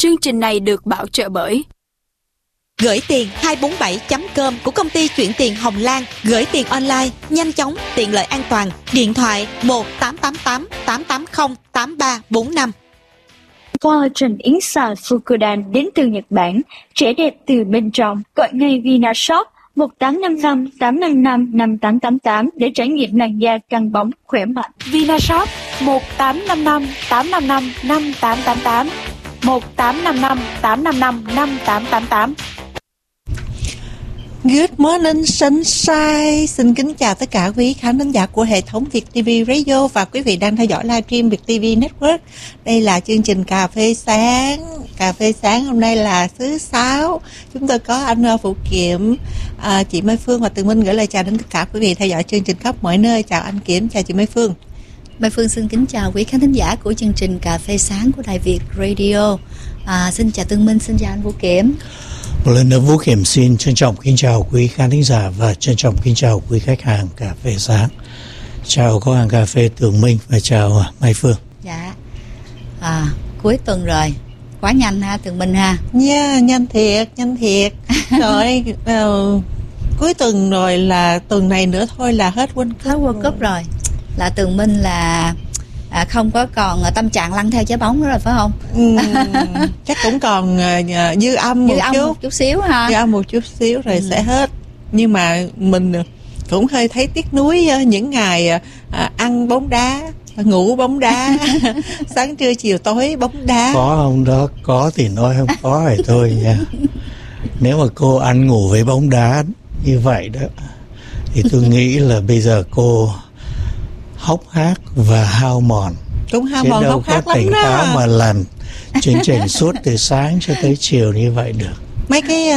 Chương trình này được bảo trợ bởi Gửi tiền 247.com của công ty chuyển tiền Hồng Lan. Gửi tiền online, nhanh chóng, tiện lợi, an toàn. Điện thoại 1-888-880-8345. Collagen Inside Fukudan đến từ Nhật Bản, trẻ đẹp từ bên trong. Gọi ngay Vinashop 1855-855-5888 để trải nghiệm làn da căng bóng, khỏe mạnh. Vinashop 1855-855-5888 1855-855-5888. Good morning sunshine. Xin kính chào tất cả quý khán thính giả của hệ thống Việt TV Radio và quý vị đang theo dõi livestream Việt TV Network. Đây là chương trình Cà phê sáng. Cà phê sáng hôm nay là thứ 6. Chúng tôi có anh Vũ Kiểm, chị Mai Phương và Tường Minh gửi lời chào đến tất cả quý vị theo dõi chương trình khắp mọi nơi. Chào anh Kiểm, chào chị Mai Phương. Mai Phương xin kính chào quý khán thính giả của chương trình Cà phê sáng của Đài Việt Radio. Xin chào Tường Minh, xin chào anh Vũ Kiểm. Một lần nữa Vũ Kiểm xin trân trọng kính chào quý khán thính giả và trân trọng kính chào quý khách hàng Cà phê sáng. Chào kho hàng cà phê Tường Minh và chào Mai Phương. Dạ. Cuối tuần rồi, quá nhanh ha Tường Minh ha. Yeah, nhanh thiệt. Rồi cuối tuần rồi, là tuần này nữa thôi là hết World Cup. Hết World Cup rồi. Là Tường Minh là không có còn tâm trạng lăn theo trái bóng nữa rồi phải không? Chắc cũng còn dư âm một chút xíu ha. Dư âm một chút xíu rồi sẽ hết. Nhưng mà mình cũng hơi thấy tiếc nuối những ngày ăn bóng đá, ngủ bóng đá, sáng trưa chiều tối bóng đá. Có không đó? Có thì nói, không có thì thôi nha. Nếu mà cô ăn ngủ với bóng đá như vậy đó thì tôi nghĩ là bây giờ cô hốc hác và hao mòn. Cũng hao mòn hốc hác lắm đó. Tỉnh táo mà làm chương trình suốt từ sáng cho tới chiều như vậy được. Mấy cái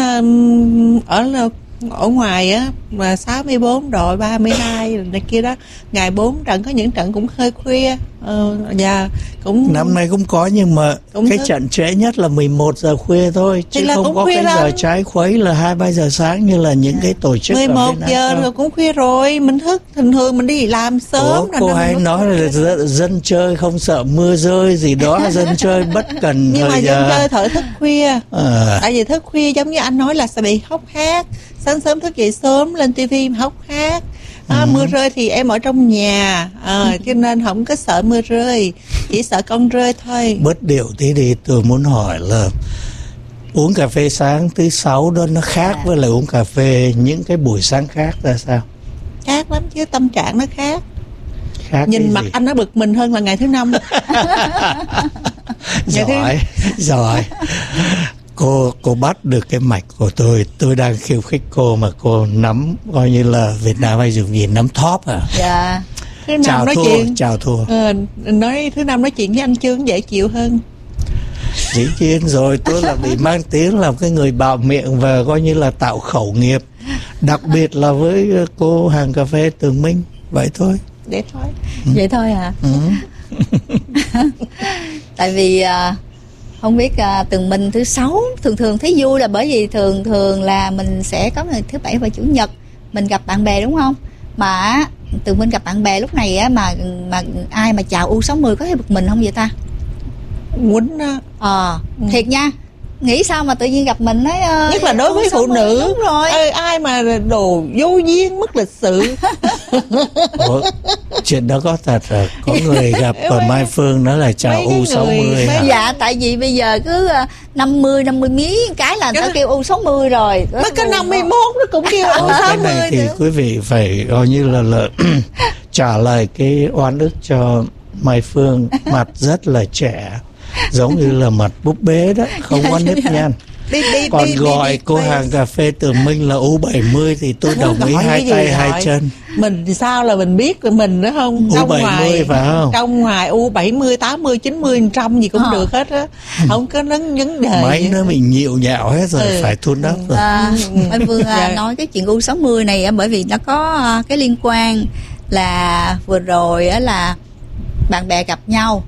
ở ngoài á mà 64 độ 32 này kia đó, ngày 4 trận, có những trận cũng hơi khuya. Và cũng năm nay cũng có, nhưng mà cái trận trễ nhất là 11 giờ khuya thôi, chứ không có cái giờ trái khuấy là 2-3 giờ sáng như là những cái tổ chức 11 giờ rồi cũng khuya rồi. Mình thức thường thường mình đi làm sớm. Cô hay nói là dân chơi không sợ mưa rơi gì đó, dân chơi bất cần nhưng thời mà giờ. dân chơi thở thức khuya. Tại vì thức khuya giống như anh nói là sẽ bị hốc hác. Sáng sớm thức dậy sớm lên tivi hốc hác. Mưa rơi thì em ở trong nhà, cho nên không có sợ mưa rơi, chỉ sợ con rơi thôi. Bớt điệu thế thì tôi muốn hỏi là uống cà phê sáng thứ 6 đó nó khác với lại uống cà phê những cái buổi sáng khác ra sao? Khác lắm chứ, tâm trạng nó khác. Nhìn mặt anh nó bực mình hơn là ngày thứ 5. Giỏi. Cô bắt được cái mạch của tôi đang khiêu khích cô mà cô nắm, coi như là Việt Nam hay dùng gì, nắm top à? Dạ. Chào thua. Nói thứ 5 nói chuyện với anh Trương dễ chịu hơn. Dĩ nhiên rồi, tôi là bị mang tiếng làm cái người bạo miệng và coi như là tạo khẩu nghiệp, đặc biệt là với cô hàng cà phê Tường Minh. Vậy thôi. Vậy thôi hả? Tại vì không biết Tường Minh thứ 6 thường thấy vui là bởi vì thường là mình sẽ có ngày thứ 7 và chủ nhật mình gặp bạn bè đúng không? Mà Tường Minh gặp bạn bè lúc này á mà ai mà chào U60 có thấy bực mình không vậy ta? Quýnh đó. Thiệt nha. Nghĩ sao mà tự nhiên gặp mình nói nhất là đối với phụ nữ. Đúng rồi. Ai mà đồ vô duyên mất lịch sự. Ủa, chuyện đó có thật à? Có người gặp còn Mai Phương nói là chào U60 hả? Dạ, tại vì bây giờ cứ 50 miếng cái là người ta kêu U60 rồi. Mới có 51 nó cũng kêu U60. Cái này thì quý vị phải coi như là trả lời cái oan ức cho Mai Phương. Mặt rất là trẻ, giống như là mặt búp bê đó, không có nếp nhăn. Còn gọi cô hàng cà phê Tường Minh là U70 thì tôi đồng ý, hai tay hai chân. Mình thì sao là mình biết của mình nữa không? U70 phải không? Trong ngoài U70, 80, 90, 100 gì cũng được hết á. Không có vấn đề. Mấy nó bị nhịu nhạo hết rồi, phải thun đắp rồi. Anh Vương nói cái chuyện U60 này bởi vì nó có cái liên quan là vừa rồi á là bạn bè gặp nhau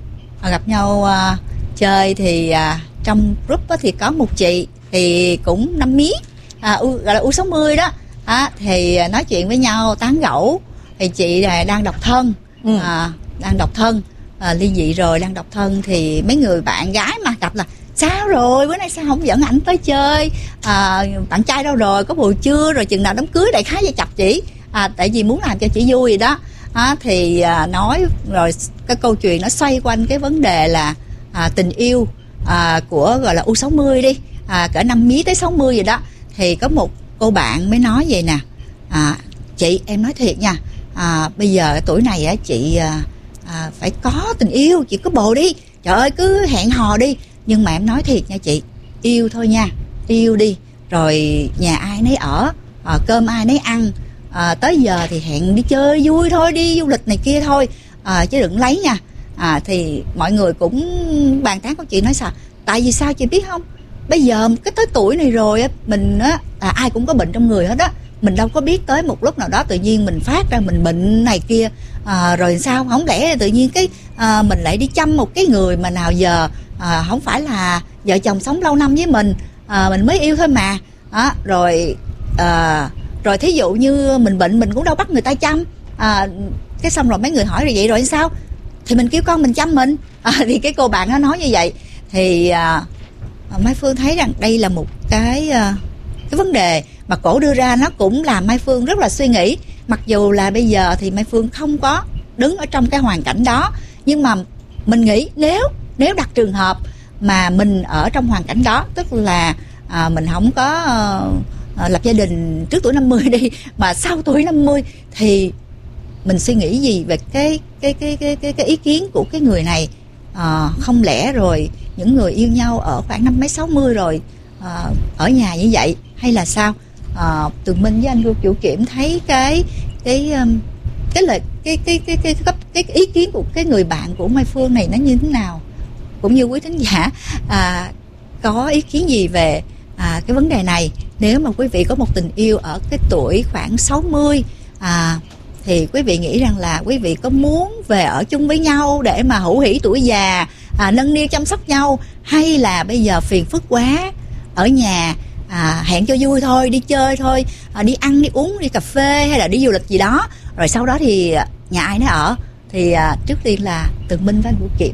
chơi thì trong group thì có một chị thì cũng 5 miếng gọi là U60 đó thì nói chuyện với nhau tán gẫu thì chị là đang độc thân ly dị rồi, đang độc thân, thì mấy người bạn gái mà gặp là sao rồi, bữa nay sao không dẫn ảnh tới chơi, bạn trai đâu rồi, có bồ chưa, rồi chừng nào đám cưới, đại khái vậy chập chỉ, tại vì muốn làm cho chị vui vậy đó. Thì nói rồi cái câu chuyện nó xoay quanh cái vấn đề là tình yêu của gọi là U60 đi, cỡ 50 tới 60 vậy đó. Thì có một cô bạn mới nói vậy nè, chị em nói thiệt nha, bây giờ cái tuổi này á chị phải có tình yêu, chị có bồ đi, trời ơi cứ hẹn hò đi. Nhưng mà em nói thiệt nha chị, yêu thôi nha, yêu đi, rồi nhà ai nấy ở, cơm ai nấy ăn, tới giờ thì hẹn đi chơi vui thôi, đi du lịch này kia thôi, chứ đừng lấy nha. Thì mọi người cũng bàn tán câu chuyện nói sao, tại vì sao chị biết không, bây giờ cái tới tuổi này rồi á, mình á ai cũng có bệnh trong người hết á, mình đâu có biết tới một lúc nào đó tự nhiên mình phát ra mình bệnh này kia, rồi sao, không lẽ tự nhiên cái mình lại đi chăm một cái người mà nào giờ không phải là vợ chồng sống lâu năm với mình mới yêu thôi mà. Rồi thí dụ như mình bệnh mình cũng đâu bắt người ta chăm, cái xong rồi mấy người hỏi rồi vậy rồi sao, thì mình kêu con mình chăm mình. Thì cái cô bạn nó nói như vậy, thì Mai Phương thấy rằng đây là một cái vấn đề mà cổ đưa ra, nó cũng làm Mai Phương rất là suy nghĩ. Mặc dù là bây giờ thì Mai Phương không có đứng ở trong cái hoàn cảnh đó, nhưng mà mình nghĩ nếu đặt trường hợp mà mình ở trong hoàn cảnh đó, tức là mình không có lập gia đình trước tuổi 50 đi, mà sau tuổi 50, thì mình suy nghĩ gì về cái ý kiến của cái người này? Không lẽ rồi những người yêu nhau ở khoảng 50 60 rồi ở nhà như vậy, hay là sao? Tường Minh với anh chủ kiểm thấy cái ý kiến của cái người bạn của Mai Phương này nó như thế nào, cũng như quý thính giả có ý kiến gì về cái vấn đề này. Nếu mà quý vị có một tình yêu ở cái tuổi khoảng 60, thì quý vị nghĩ rằng là quý vị có muốn về ở chung với nhau để mà hữu hỉ tuổi già, nâng niu chăm sóc nhau, hay là bây giờ phiền phức quá, ở nhà hẹn cho vui thôi, đi chơi thôi, đi ăn, đi uống, đi cà phê hay là đi du lịch gì đó, rồi sau đó thì nhà ai nấy ở. Thì trước tiên là Tường Minh với anh Vũ Kiệm.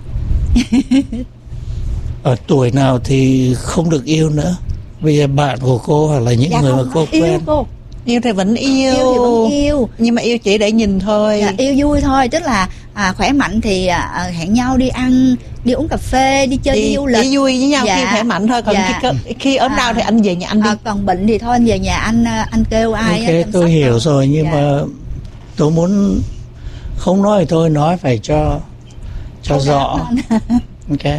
Ở tuổi nào thì không được yêu nữa? Bây giờ bạn của cô hoặc là những người mà cô quen yêu thì vẫn yêu, thì vẫn yêu, nhưng mà yêu chỉ để nhìn thôi. Yêu vui thôi, tức là khỏe mạnh thì hẹn nhau đi ăn, đi uống cà phê, đi chơi, đi du lịch, đi vui với nhau khi khỏe mạnh thôi. Còn khi ốm đau thì anh về nhà anh đi. Còn bệnh thì thôi anh về nhà anh kêu ai. Ok, tôi hiểu rồi, nhưng mà tôi muốn không nói thì tôi nói phải cho rõ. Ok.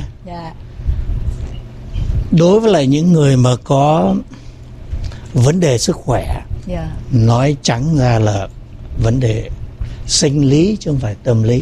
Đối với lại những người mà có vấn đề sức khỏe, nói trắng ra là vấn đề sinh lý chứ không phải tâm lý,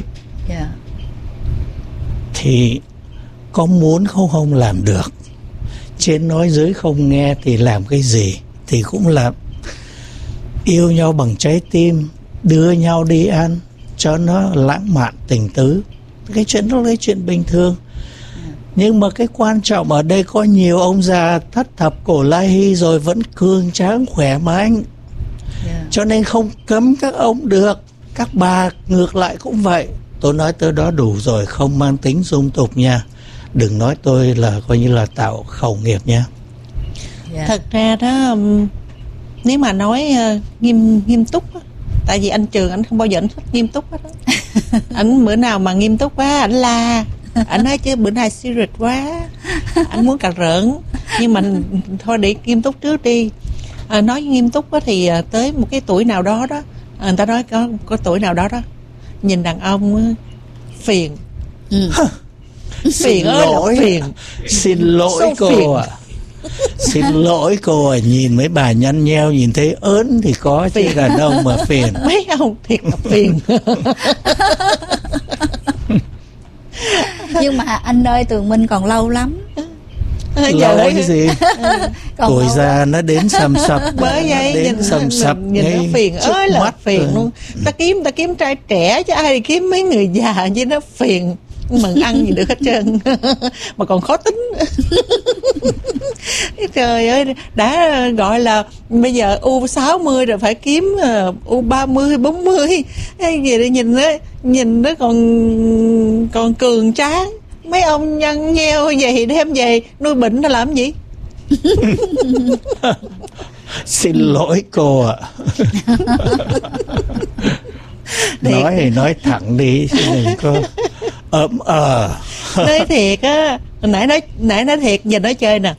thì có muốn không làm được. Trên nói dưới không nghe thì làm cái gì thì cũng là yêu nhau bằng trái tim, đưa nhau đi ăn cho nó lãng mạn tình tứ. Cái chuyện đó là chuyện bình thường. Nhưng mà cái quan trọng ở đây có nhiều ông già thất thập cổ lai hy rồi vẫn cường tráng khỏe mạnh. Cho nên không cấm các ông được. Các bà ngược lại cũng vậy. Tôi nói tới đó đủ rồi, không mang tính dung tục nha. Đừng nói tôi là coi như là tạo khẩu nghiệp nha. Thật ra đó, nếu mà nói nghiêm túc đó, tại vì anh Trường anh không bao giờ anh thích nghiêm túc hết đó. Anh bữa nào mà nghiêm túc quá anh la, anh nói chứ bữa nay serious quá, anh muốn cà rỡn. Nhưng mà thôi để nghiêm túc trước đi. Nói nghiêm túc đó thì tới một cái tuổi nào đó đó, người ta nói có tuổi nào đó đó, nhìn đàn ông phiền. Phiền ơi là phiền. Xin lỗi cô ạ. Xin lỗi cô à, nhìn mấy bà nhăn nheo nhìn thấy ớn thì có, chứ đàn ông mà phiền. Mấy ông thiệt là phiền. Nhưng mà anh ơi, Tường Minh còn lâu lắm. Lâu cái gì? Tuổi già nó đến sầm sập. Bởi vậy đến sầm sập nhìn nó phiền ơi là phiền luôn. Ta kiếm trai trẻ chứ ai kiếm mấy người già chứ nó phiền. Mừng ăn gì được hết trơn. Mà còn khó tính. Trời ơi, đã gọi là bây giờ U60 rồi phải kiếm U30, 40 hay gì để nhìn nó còn cường tráng. Mấy ông nhăn nheo vậy đem về nuôi bệnh nó làm gì? Xin lỗi cô ạ. Nói thẳng đi, đừng có Nói thiệt á, nãy nói thiệt, giờ nói chơi nè.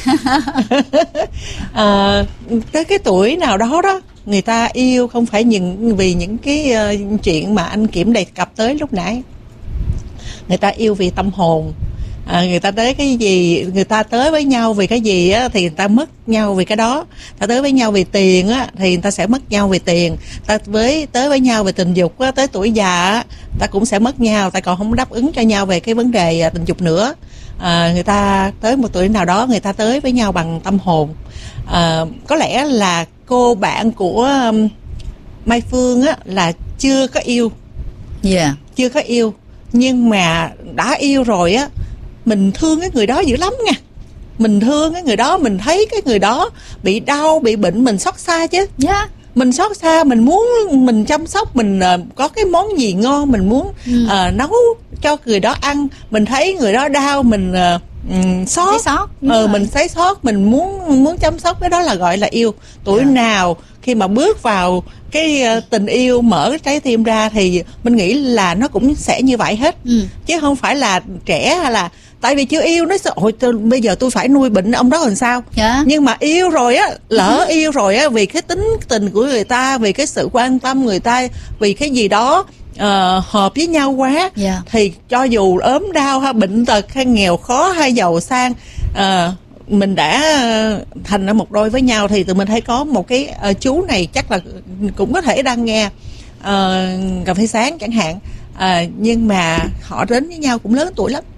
Tới cái tuổi nào đó đó, người ta yêu không phải vì những cái chuyện mà anh Kiểm đề cập tới lúc nãy. Người ta yêu vì tâm hồn. Người ta tới cái gì, người ta tới với nhau vì cái gì á, thì người ta mất nhau vì cái đó. Ta tới với nhau vì tiền á, thì người ta sẽ mất nhau vì tiền. Tới với nhau về tình dục á, tới tuổi già á, ta cũng sẽ mất nhau, ta còn không đáp ứng cho nhau về cái vấn đề tình dục nữa. Người ta tới một tuổi nào đó, người ta tới với nhau bằng tâm hồn. Có lẽ là cô bạn của Mai Phương á là chưa có yêu. Chưa có yêu, nhưng mà đã yêu rồi á, mình thương cái người đó dữ lắm nha. Mình thương cái người đó, mình thấy cái người đó bị đau, bị bệnh, mình xót xa chứ. Mình xót xa, mình muốn mình chăm sóc, mình có cái món gì ngon mình muốn nấu cho người đó ăn. Mình thấy người đó đau, mình xót. Mình thấy xót, mình muốn chăm sóc, cái đó là gọi là yêu. Tuổi nào khi mà bước vào cái tình yêu, mở cái trái tim ra thì mình nghĩ là nó cũng sẽ như vậy hết. Chứ không phải là trẻ hay là tại vì chưa yêu nói ôi bây giờ tôi phải nuôi bệnh ông đó làm sao. Nhưng mà yêu rồi á, lỡ yêu rồi á, vì cái tính tình của người ta, vì cái sự quan tâm người ta, vì cái gì đó hợp với nhau quá, thì cho dù ốm đau hay bệnh tật hay nghèo khó hay giàu sang, mình đã thành ra một đôi với nhau. Thì tụi mình thấy có một cái chú này chắc là cũng có thể đang nghe Cà Phê Sáng chẳng hạn. Nhưng mà họ đến với nhau cũng lớn tuổi lắm,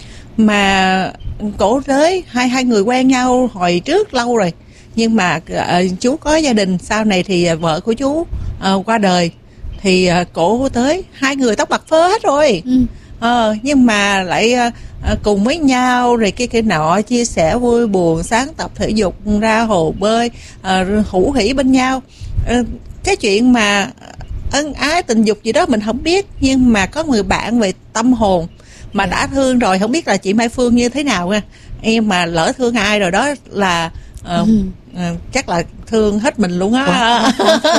mà cổ tới hai người quen nhau hồi trước lâu rồi, nhưng mà chú có gia đình, sau này thì vợ của chú qua đời, thì cổ tới hai người tóc bạc phơ hết rồi. Nhưng mà lại cùng với nhau rồi cái nọ, chia sẻ vui buồn, sáng tập thể dục, ra hồ bơi, hữu hỉ bên nhau. Cái chuyện mà ân ái tình dục gì đó mình không biết, nhưng mà có người bạn về tâm hồn mà đã thương rồi. Không biết là chị Mai Phương như thế nào nha. Em mà lỡ thương ai rồi đó là chắc là thương hết mình luôn á.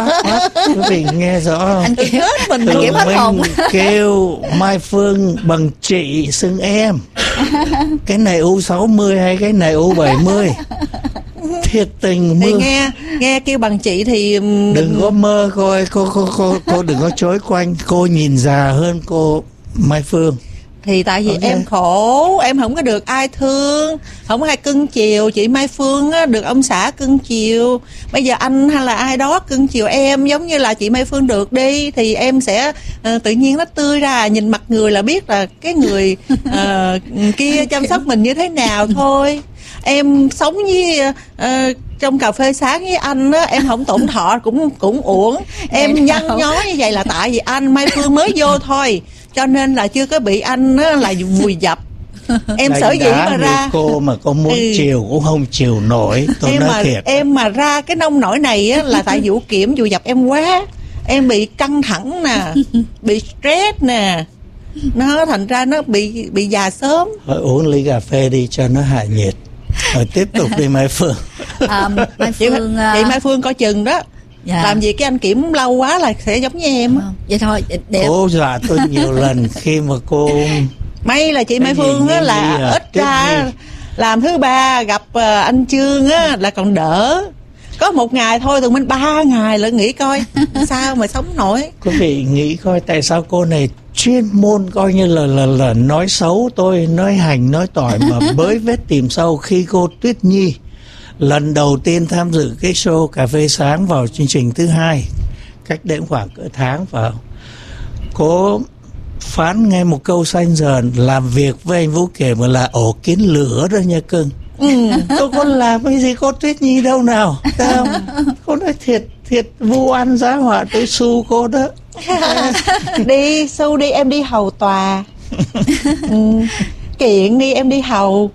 Quý vị nghe rõ không? Anh Kiểm hết mình, anh Kiểm hết hồn. Kêu Mai Phương bằng chị xưng em. Cái này U60 hay cái này U70? Thiệt tình thì nghe kêu bằng chị thì đừng có mơ coi, cô đừng có chối quanh. Cô nhìn già hơn cô Mai Phương. Thì tại vì em khổ, em không có được ai thương, không có ai cưng chiều. Chị Mai Phương á, được ông xã cưng chiều. Bây giờ anh hay là ai đó cưng chiều em giống như là chị Mai Phương được đi, thì em sẽ tự nhiên nó tươi ra, nhìn mặt người là biết là cái người kia chăm sóc mình như thế nào thôi. Em sống với trong Cà Phê Sáng với anh á, em không tổn thọ cũng uổng. Em nhăn nhó như vậy là tại vì anh Mai Phương mới vô thôi, cho nên là chưa có bị anh á là vùi dập. Em sở dĩ mà ra cô mà có muốn chiều cũng không chiều nổi. Tôi nói thiệt, em mà ra cái nông nổi này á là tại Vũ Kiểm vùi dập em quá. Em bị căng thẳng nè, bị stress nè, nó thành ra nó bị già sớm. Thôi uống ly cà phê đi cho nó hạ nhiệt. Rồi tiếp tục đi Mai Phương. Mai Phương chị Mai Phương coi chừng đó. Làm gì cái anh Kiểm lâu quá là sẽ giống như em. Vậy thôi để cô dọa tôi nhiều lần khi mà cô may là chị Mai Phương á là ít ra làm thứ ba gặp anh Trương á là còn đỡ. Có một ngày thôi, tụi mình 3 ngày là nghĩ coi sao mà sống nổi. Quý vị nghĩ coi tại sao cô này chuyên môn coi như là nói xấu tôi, nói hành, nói tỏi mà bới vết tìm sâu. Khi cô Tuyết Nhi lần đầu tiên tham dự cái show Cà Phê Sáng vào chương trình thứ 2 cách đây khoảng cỡ tháng vào, cô phán nghe một câu xanh dờn: làm việc với anh Vũ Kiểm là ổ kiến lửa đó nha cưng. Tôi có làm cái gì cô Tuyết Nhi đâu nào. Không? Cô nói thiệt vu oan giá họa tôi su cô đó. Đi su đi, em đi hầu tòa. Kiện đi, em đi hầu.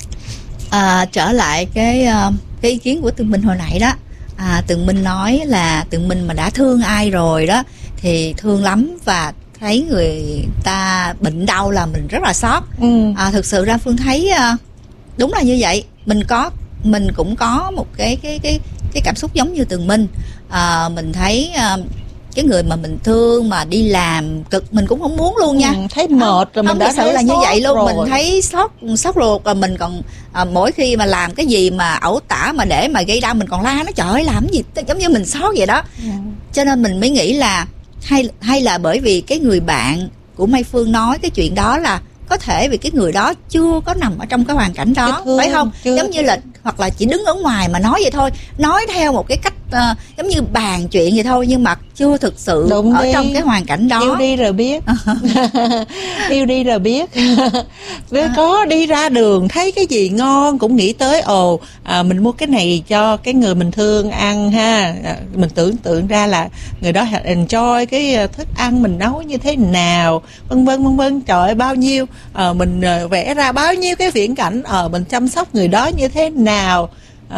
Trở lại cái ý kiến của Tường Minh hồi nãy đó, Tường Minh nói là Tường Minh mà đã thương ai rồi đó thì thương lắm, và thấy người ta bệnh đau là mình rất là xót. Thực sự ra Phương thấy đúng là như vậy. Mình cũng có một cái cảm xúc giống như Tường Minh. Mình thấy cái người mà mình thương mà đi làm cực mình cũng không muốn luôn nha. Thấy mệt rồi, mình đã thật sự là như vậy luôn rồi. Mình thấy sốt ruột, rồi mình còn mỗi khi mà làm cái gì mà ẩu tả mà để mà gây đau mình còn la nó, trời ơi làm gì, giống như mình sót vậy đó. Cho nên mình mới nghĩ là hay là bởi vì cái người bạn của Mai Phương nói cái chuyện đó là có thể vì cái người đó chưa có nằm ở trong cái hoàn cảnh đó, phải không? Giống như là hoặc là chỉ đứng ở ngoài mà nói vậy thôi, nói theo một cái cách giống như bàn chuyện vậy thôi, nhưng mà chưa thực sự ở trong cái hoàn cảnh đó. Yêu đi rồi biết. Yêu đi rồi biết. Có đi ra đường thấy cái gì ngon cũng nghĩ tới mình mua cái này cho cái người mình thương ăn ha. Mình tưởng tượng ra là người đó enjoy cái thức ăn mình nấu như thế nào, vân vân. Trời ơi, bao nhiêu mình vẽ ra bao nhiêu cái viễn cảnh mình chăm sóc người đó như thế nào,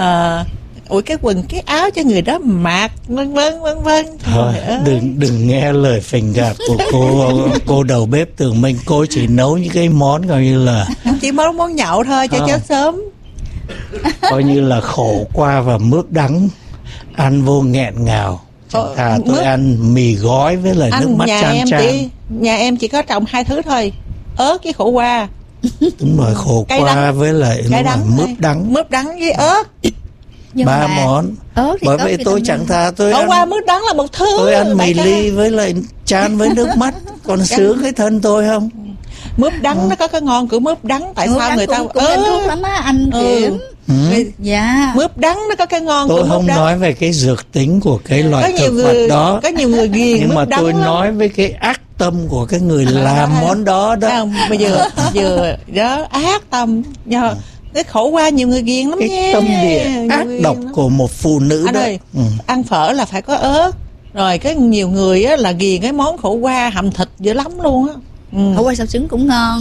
cái quần cái áo cho người đó mặc, vân vân. Thôi, đừng nghe lời phình gạt của cô đầu bếp Tường Minh. Cô chỉ nấu những cái món coi như là chỉ món nhậu thôi cho chết sớm, coi như là khổ qua và mướp đắng, ăn vô nghẹn ngào. Tôi ăn mì gói với lại nước mắt chan chan. Nhà em chỉ có trồng 2 thứ thôi, ớt với khổ qua. Đúng rồi, khổ qua với lại mướp đắng với ớt. Nhưng 3 món. Bởi vậy tôi chẳng thà tôi khổ qua mướp đắng là một thứ. Tôi ăn mì ly với lại chan với nước mắt còn sướng cái thân tôi không. Mướp đắng nó có cái ngon của mướp đắng. Tại sao người ta cũng thuốc lắm á anh Kiểm. Dạ. Mướp đắng nó có cái ngon. Tôi không nói về cái dược tính của cái loại thực vật đó. Có nhiều người ghiền nhưng mà tôi lắm. nói với cái ác tâm của cái người làm món đó đó. Không, bây giờ đó ác tâm do cái khổ qua nhiều người ghiền lắm cái nha. Cái tâm địa ác độc của một phụ nữ đó. Ơi, ăn phở là phải có ớt. Rồi cái nhiều người á là ghiền cái món khổ qua hầm thịt dữ lắm luôn á. Ổ qua xào trứng cũng ngon.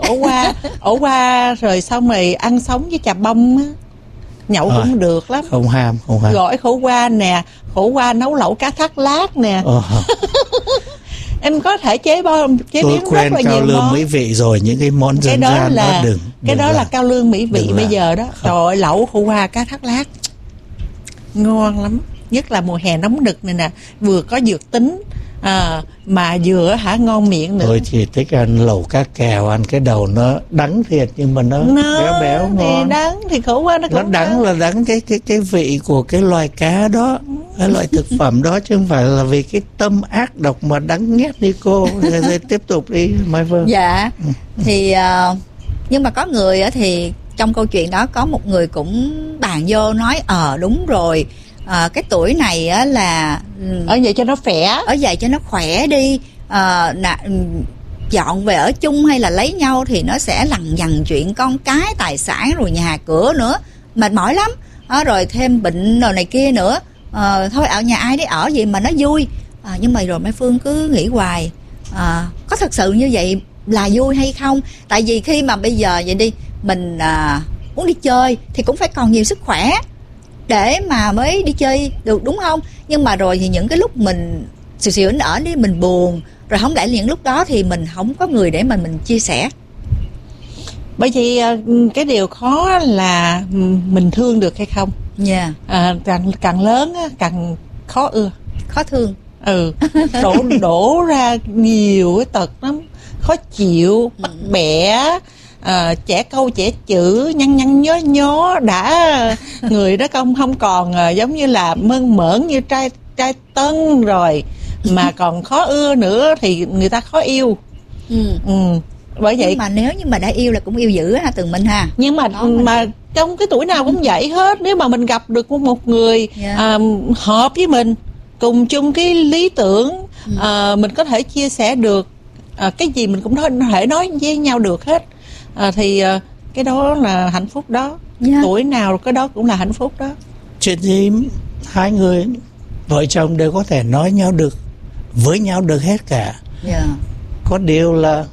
Ổ qua rồi xong rồi ăn sống với chà bông á, nhậu cũng được lắm. Không ham. Gỏi khổ qua nè, khổ qua nấu lẩu cá thác lát nè. Em có thể chế biến rất là nhiều món. Tôi quen cao lương mỹ vị rồi, những cái món dân gian đó đừng. Cái đó là cao lương mỹ vị bây giờ đó. Trời ơi, lẩu khổ qua cá thác lát ngon lắm. Nhất là mùa hè nóng nực này nè, vừa có dược tính mà vừa ngon miệng nữa. Tôi chỉ thích ăn lẩu cá kèo, ăn cái đầu nó đắng thiệt nhưng mà nó béo ngon. Thì đắng thì khổ qua nó đắng là đắng cái vị của cái loài cá đó, cái loại thực phẩm đó, chứ không phải là vì cái tâm ác độc mà đắng nghét đi cô. Rồi tiếp tục đi Mai Phương. Dạ. Thì nhưng mà có người thì trong câu chuyện đó có một người cũng bàn vô nói đúng rồi. Cái tuổi này á là ở vậy cho nó khỏe đi, dọn về ở chung hay là lấy nhau thì nó sẽ lằng nhằng chuyện con cái tài sản rồi nhà cửa nữa, mệt mỏi lắm, rồi thêm bệnh rồi này kia nữa, thôi ở nhà ai đấy ở gì mà nó vui. Nhưng mà rồi Mai Phương cứ nghĩ hoài, có thật sự như vậy là vui hay không? Tại vì khi mà bây giờ vậy đi mình muốn đi chơi thì cũng phải còn nhiều sức khỏe để mà mới đi chơi được, đúng không? Nhưng mà rồi thì những cái lúc mình xìu ở đi mình buồn, rồi không lẽ những lúc đó thì mình không có người để mà mình chia sẻ. Bởi vì cái điều khó là mình thương được hay không. Càng lớn càng khó ưa, khó thương. Đổ ra nhiều cái tật lắm, khó chịu, bắt bẻ, trẻ câu trẻ chữ, nhăn nhó đã người đó không còn giống như là mơn mởn như trai tân rồi mà còn khó ưa nữa thì người ta khó yêu. Bởi vậy nhưng mà nếu như mà đã yêu là cũng yêu dữ ha Tường Minh ha. Nhưng mà trong cái tuổi nào cũng vậy hết. Nếu mà mình gặp được một người hợp với mình, cùng chung cái lý tưởng, mình có thể chia sẻ được cái gì mình cũng có thể nói với nhau được hết, thì cái đó là hạnh phúc đó. Tuổi nào cái đó cũng là hạnh phúc đó. Chuyện gì hai người vợ chồng đều có thể nói nhau được, với nhau được hết cả. Có điều là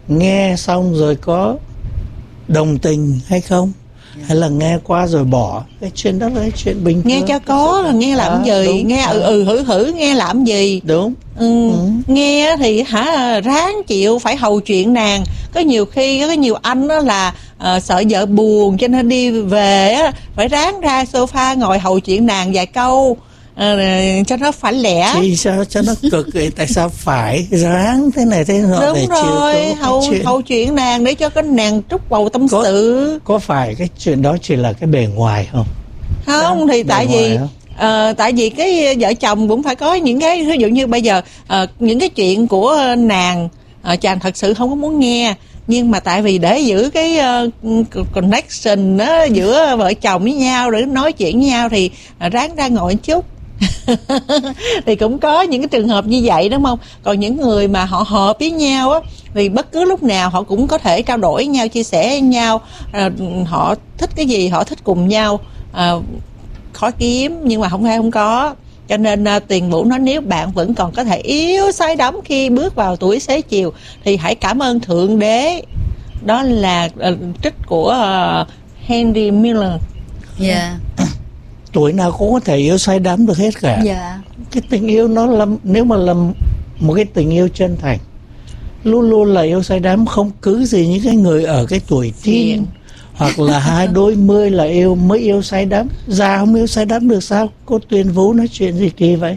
nghe xong rồi có đồng tình hay không, hay là nghe qua rồi bỏ. Cái chuyện đó là cái chuyện bình thường. Nghe cho có, là nghe làm gì, đúng. Nghe hử nghe làm gì. Đúng. Nghe thì ráng chịu phải hầu chuyện nàng. Có nhiều khi có nhiều anh đó là sợ vợ buồn cho nên đi về á, phải ráng ra sofa ngồi hầu chuyện nàng vài câu cho nó phải lẻ. Thì sao cho nó cực vậy? Tại sao phải ráng thế này thế nọ? Đúng rồi, hầu chuyện nàng để cho cái nàng trút bầu tâm sự. Có phải cái chuyện đó chỉ là cái bề ngoài không? Không, thì tại vì cái vợ chồng cũng phải có những cái, ví dụ như bây giờ những cái chuyện của nàng chàng thật sự không có muốn nghe, nhưng mà tại vì để giữ cái connection đó giữa vợ chồng với nhau để nói chuyện với nhau thì ráng ra ngồi một chút. Thì cũng có những cái trường hợp như vậy, đúng không? Còn những người mà họ hợp với nhau á, thì bất cứ lúc nào họ cũng có thể trao đổi với nhau, chia sẻ với nhau, họ thích cái gì họ thích cùng nhau. Khó kiếm nhưng mà không có. Cho nên Tuyền Vũ nói nếu bạn vẫn còn có thể yếu say đắm khi bước vào tuổi xế chiều thì hãy cảm ơn Thượng Đế. Đó là trích của Henry Miller. Dạ. Tuổi nào cũng có thể yêu say đắm được hết cả. Dạ. Cái tình yêu nó là, nếu mà là một cái tình yêu chân thành, luôn luôn là yêu say đắm. Không cứ gì những cái người ở cái tuổi teen hoặc là 20 là mới yêu say đắm. Già không yêu say đắm được sao? Cô Tuyền Vũ nói chuyện gì kỳ vậy?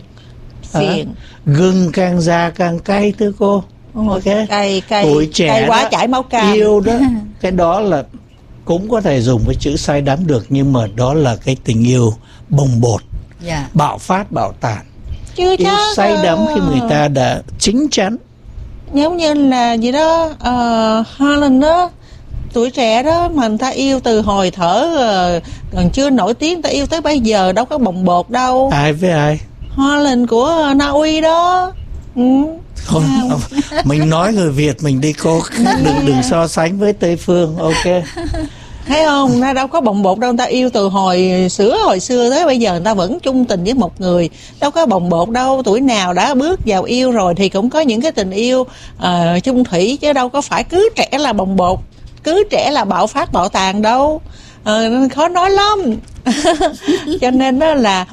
Gừng càng già càng cay thưa cô. Ok. Cay tuổi trẻ cay quá đó, chảy máu cam. Yêu đó, cái đó là cũng có thể dùng với chữ say đắm được, nhưng mà đó là cái tình yêu bồng bột, bạo phát bạo tàn. Chưa yêu say đắm khi người ta đã chín chắn. Giống như là gì đó, Holland đó, tuổi trẻ đó mà người ta yêu từ hồi còn chưa nổi tiếng, người ta yêu tới bây giờ đâu có bồng bột đâu. Ai với ai? Holland của Na Uy đó. Thôi, mình nói người Việt mình đi cô, đừng so sánh với Tây Phương. Ok. Thấy không, ta đâu có bồng bột đâu, người ta yêu từ hồi xưa tới bây giờ người ta vẫn chung tình với một người, đâu có bồng bột đâu. Tuổi nào đã bước vào yêu rồi thì cũng có những cái tình yêu chung thủy, chứ đâu có phải cứ trẻ là bồng bột, cứ trẻ là bạo phát bạo tàn đâu. Khó nói lắm. Cho nên đó là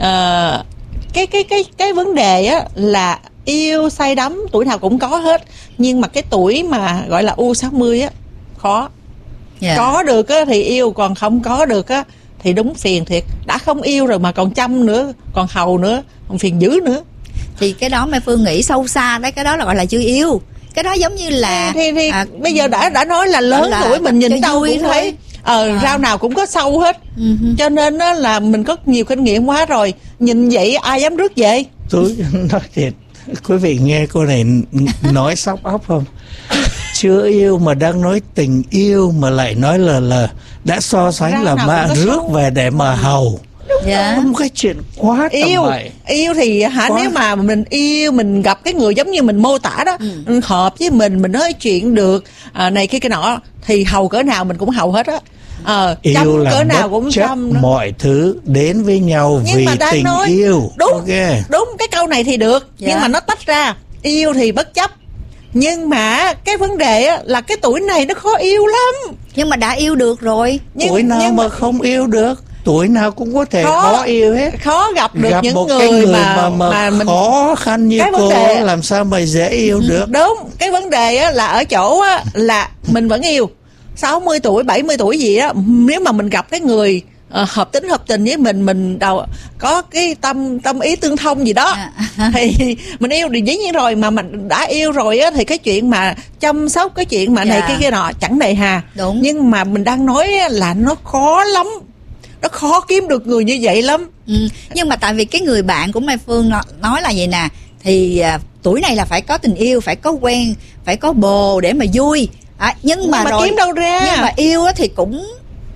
cái vấn đề á là yêu say đắm tuổi nào cũng có hết, nhưng mà cái tuổi mà gọi là U60 á khó. Có được á thì yêu, còn không có được á thì đúng phiền thiệt. Đã không yêu rồi mà còn chăm nữa, còn hầu nữa, còn phiền dữ nữa. Thì cái đó Mai Phương nghĩ sâu xa đấy, cái đó là gọi là chưa yêu. Cái đó giống như là bây giờ đã nói là lớn tuổi mình nhìn đâu cũng thấy rau nào cũng có sâu hết. Cho nên đó là mình có nhiều kinh nghiệm quá rồi, nhìn vậy ai dám rước về. Tôi nói thiệt, quý vị nghe cô này nói sóc óc không? Chưa yêu mà đang nói tình yêu mà lại nói là đã so sánh là mà rước về để mà hầu. Một cái chuyện quá tầm bậy. Yêu thì nếu mà mình yêu, mình gặp cái người giống như mình mô tả đó, hợp với mình nói chuyện được này kia cái nọ, thì hầu cỡ nào mình cũng hầu hết á. Yêu là cỡ nào cũng chăm mọi thứ đến với nhau. Nhưng vì tình yêu. Đúng cái câu này thì được. Nhưng mà nó tách ra. Yêu thì bất chấp, nhưng mà cái vấn đề á, là cái tuổi này nó khó yêu lắm. Nhưng mà đã yêu được rồi. Tuổi nào mà không yêu được? Tuổi nào cũng có thể khó yêu hết. Khó gặp được những một người mà mình khó khăn như cô làm sao mà dễ yêu được. Đúng, cái vấn đề á, là ở chỗ á, là mình vẫn yêu 60 tuổi, 70 tuổi gì đó. Nếu mà mình gặp cái người hợp tình với mình có cái tâm ý tương thông gì đó thì mình yêu thì dĩ nhiên rồi. Mà mình đã yêu rồi á, thì cái chuyện mà chăm sóc, cái chuyện mà này kia nọ chẳng nề hà. Đúng. Nhưng mà mình đang nói là nó khó lắm, nó khó kiếm được người như vậy lắm. Nhưng mà tại vì cái người bạn của Mai Phương nói là vậy nè, thì tuổi này là phải có tình yêu, phải có quen, phải có bồ để mà vui. Nhưng mà rồi, kiếm đâu ra. Nhưng mà yêu thì cũng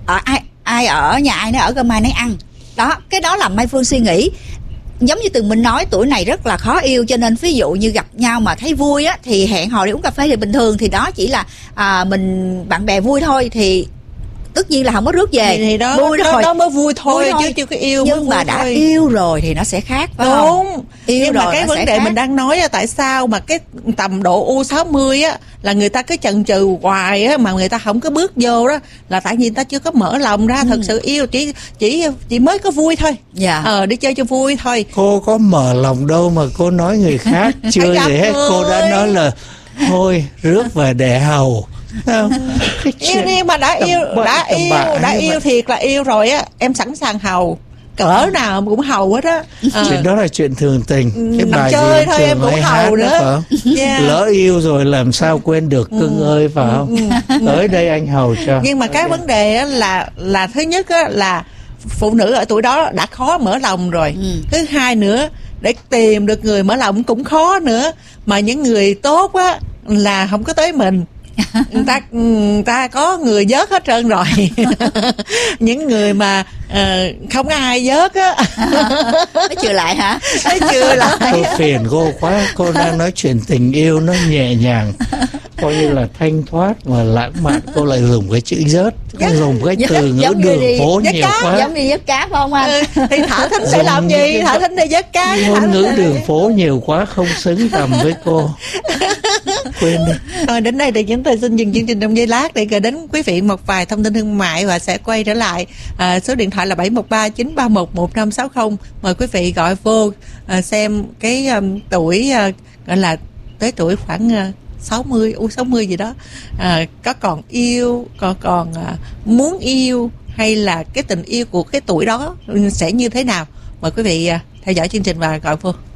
ai ở nhà ai nó ở, cơm ai nấy ăn đó. Cái đó là Mai Phương suy nghĩ. Giống như Tường Minh nói, tuổi này rất là khó yêu, cho nên ví dụ như gặp nhau mà thấy vui á thì hẹn hò đi uống cà phê thì bình thường, thì đó chỉ là mình bạn bè vui thôi. Thì tất nhiên là không có rước về. Thì đó, vui rồi. đó mới vui thôi, chứ chưa có yêu. Nhưng mà đã yêu rồi thì nó sẽ khác, phải không? Đúng. Yêu nhưng rồi mà cái vấn đề mình đang nói là tại sao mà cái tầm độ U60 á là người ta cứ chần chừ hoài á, mà người ta không có bước vô đó, là tại vì người ta chưa có mở lòng ra thật sự yêu, chỉ mới có vui thôi. Dạ. Đi chơi cho vui thôi. Cô có mở lòng đâu mà cô nói người khác chưa gì hết. Cô đã nói là thôi rước về để hầu. Yêu đi mà đã yêu thiệt là yêu rồi á, em sẵn sàng hầu cỡ nào cũng hầu hết á. Chuyện đó là chuyện thường tình. Cái bài chơi gì thôi em cũng hầu nữa. Lỡ yêu rồi làm sao quên được cưng ơi, phải không? Tới đây anh hầu cho. Nhưng mà cái vấn đề á là thứ nhất á là phụ nữ ở tuổi đó đã khó mở lòng rồi. Thứ hai nữa, để tìm được người mở lòng cũng khó nữa, mà những người tốt á là không có tới mình. Người ta có người vớt hết trơn rồi. Những người mà không có ai vớt á. Nó chừa lại hả? Nó chừa lại. Tôi phiền cô quá. Cô đang nói chuyện tình yêu nó nhẹ nhàng, coi như là thanh thoát mà lãng mạn. Cô lại dùng cái chữ vớt, dùng cái từ ngữ đường phố nhiều quá. Giống như vớt cá phải không anh? Thì Thả Thính sẽ làm gì? Thả Thính đi vớt cá. Ngôn ngữ đường phố nhiều quá không xứng tầm với cô. Quên đi. Rồi đến đây thì chúng tôi xin dừng chương trình trong giây lát để gửi đến quý vị một vài thông tin thương mại và sẽ quay trở lại. Số điện thoại là 713-931-1560. Mời quý vị gọi vô xem cái tuổi gọi là tới tuổi khoảng 60, U60 gì đó, có còn yêu, còn muốn yêu, hay là cái tình yêu của cái tuổi đó sẽ như thế nào. Mời quý vị theo dõi chương trình và gọi vô.